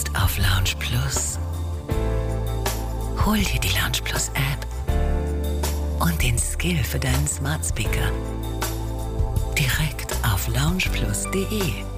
jetzt auf Lounge Plus. Hol dir die Lounge Plus App und den Skill für deinen Smart Speaker. Direkt auf loungeplus.de.